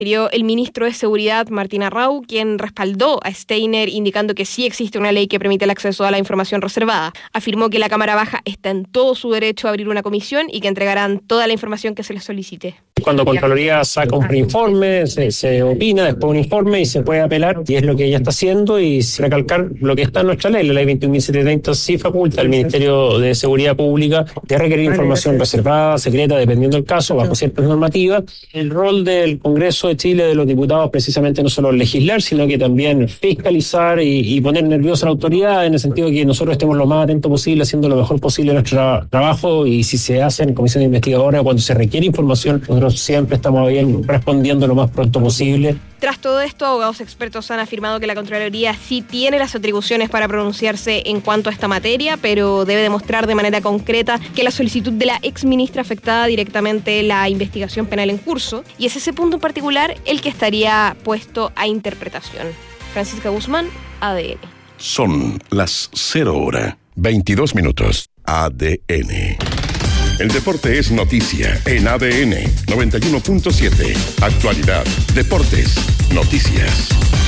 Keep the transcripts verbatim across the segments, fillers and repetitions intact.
Refirió el ministro de Seguridad, Martín Arrau, quien respaldó a Steiner, indicando que sí existe una ley que permite el acceso a la información reservada. Afirmó que la Cámara Baja está en todo su derecho a abrir una comisión y que entregarán toda la información que se les solicite. Cuando Contraloría saca un informe, se, se opina, después un informe y se puede apelar, y es lo que ella está haciendo, y recalcar lo que está en nuestra ley. La ley veintiún mil setecientos treinta sí faculta al Ministerio de Seguridad Pública de requerir información reservada, secreta, dependiendo del caso, bajo ciertas normativas. El rol del Congreso de Chile, de los diputados, precisamente no solo legislar, sino que también fiscalizar y, y poner nerviosa a la autoridad, en el sentido de que nosotros estemos lo más atentos posible, haciendo lo mejor posible nuestro tra- trabajo, y si se hace en comisión investigadora, cuando se requiere información, nosotros siempre estamos bien respondiendo lo más pronto posible. Tras todo esto, abogados expertos han afirmado que la Contraloría sí tiene las atribuciones para pronunciarse en cuanto a esta materia, pero debe demostrar de manera concreta que la solicitud de la exministra afectaba directamente la investigación penal en curso, y es ese punto en particular el que estaría puesto a interpretación. Francisca Guzmán, A D N. Son las cero hora, veintidós minutos. A D N. El deporte es noticia en A D N noventa y uno punto siete. Actualidad, deportes, noticias.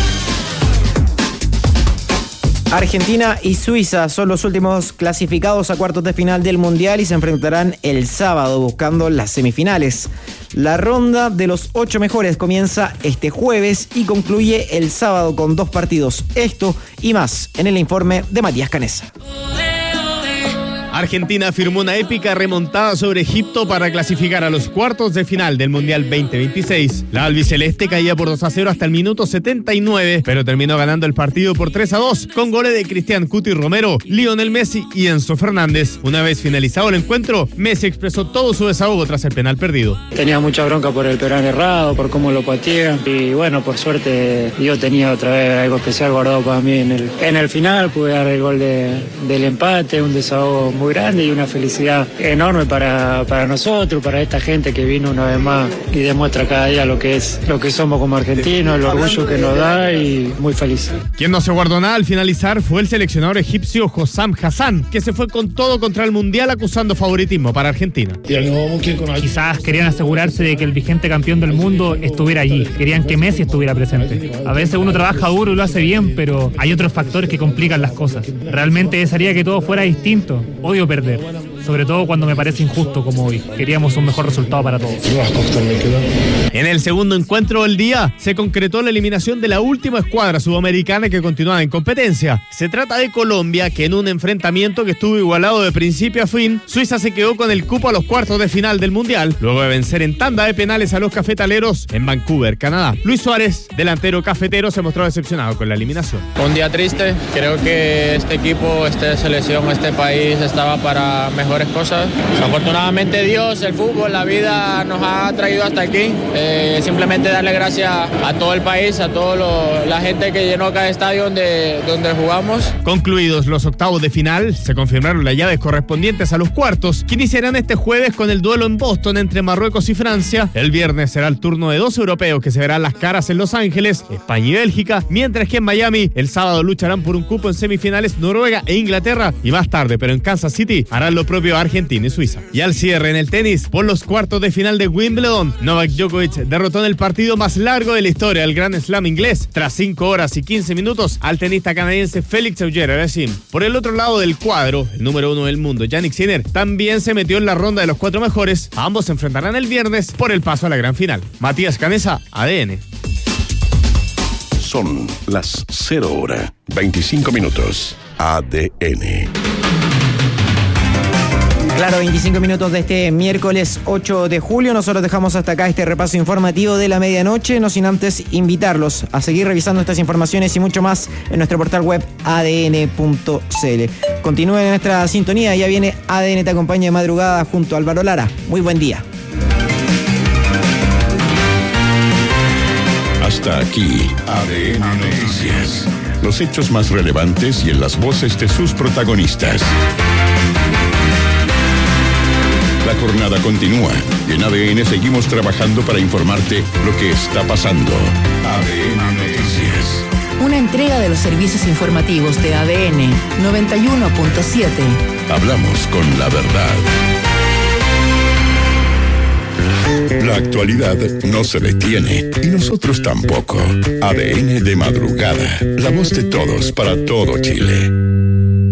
Argentina y Suiza son los últimos clasificados a cuartos de final del Mundial y se enfrentarán el sábado buscando las semifinales. La ronda de los ocho mejores comienza este jueves y concluye el sábado con dos partidos. Esto y más en el informe de Matías Canesa. Argentina firmó una épica remontada sobre Egipto para clasificar a los cuartos de final del Mundial veinte veintiséis. La albiceleste caía por dos a cero hasta el minuto setenta y nueve, pero terminó ganando el partido por tres a dos, con goles de Cristian Cuti Romero, Lionel Messi y Enzo Fernández. Una vez finalizado el encuentro, Messi expresó todo su desahogo tras el penal perdido. Tenía mucha bronca por el penal errado, por cómo lo pateé, y bueno, por suerte yo tenía otra vez algo especial guardado para mí en el, en el final. Pude dar el gol de, del empate, un desahogo muy muy grande y una felicidad enorme para, para nosotros, para esta gente que vino una vez más y demuestra cada día lo que es, lo que somos como argentinos, el orgullo que nos da, y muy feliz. Quien no se guardó nada al finalizar fue el seleccionador egipcio Hossam Hassan, que se fue con todo contra el Mundial acusando favoritismo para Argentina. Quizás querían asegurarse de que el vigente campeón del mundo estuviera allí, querían que Messi estuviera presente. A veces uno trabaja duro y lo hace bien, pero hay otros factores que complican las cosas. Realmente desearía que todo fuera distinto. Odio perder, sobre todo cuando me parece injusto como hoy. Queríamos un mejor resultado para todos. En el segundo encuentro del día se concretó la eliminación de la última escuadra sudamericana que continuaba en competencia. Se trata de Colombia, que en un enfrentamiento que estuvo igualado de principio a fin, Suiza se quedó con el cupo a los cuartos de final del Mundial, luego de vencer en tanda de penales a los cafetaleros en Vancouver, Canadá. Luis Suárez, delantero cafetero, se mostró decepcionado con la eliminación. Un día triste, creo que este equipo, esta selección, este país estaba para mejores cosas. Afortunadamente Dios, el fútbol, la vida nos ha traído hasta aquí. Eh, simplemente darle gracias a todo el país, a toda la gente que llenó cada estadio donde, donde jugamos. Concluidos los octavos de final, se confirmaron las llaves correspondientes a los cuartos, que iniciarán este jueves con el duelo en Boston entre Marruecos y Francia. El viernes será el turno de dos europeos que se verán las caras en Los Ángeles, España y Bélgica, mientras que en Miami el sábado lucharán por un cupo en semifinales Noruega e Inglaterra, y más tarde, pero en Kansas City, harán lo propio Argentina y Suiza. Y al cierre en el tenis, por los cuartos de final de Wimbledon, Novak Djokovic derrotó en el partido más largo de la historia del Grand Slam inglés, tras cinco horas y quince minutos, al tenista canadiense Félix Auger-Aliassime. Por el otro lado del cuadro, el número uno del mundo, Jannik Sinner, también se metió en la ronda de los cuatro mejores. Ambos se enfrentarán el viernes por el paso a la gran final. Matías Canesa, A D N. Son las cero hora, veinticinco minutos. A D N. Claro, veinticinco minutos de este miércoles ocho de julio. Nosotros dejamos hasta acá este repaso informativo de la medianoche, no sin antes invitarlos a seguir revisando estas informaciones y mucho más en nuestro portal web a d n punto c l. Continúen en nuestra sintonía, ya viene A D N Te Acompaña de Madrugada junto a Álvaro Lara. Muy buen día. Hasta aquí, A D N Noticias. Los hechos más relevantes y en las voces de sus protagonistas. La jornada continúa y en A D N seguimos trabajando para informarte lo que está pasando. A D N Noticias. Una entrega de los servicios informativos de A D N noventa y uno punto siete. Hablamos con la verdad. La actualidad no se detiene y nosotros tampoco. A D N de madrugada, la voz de todos para todo Chile.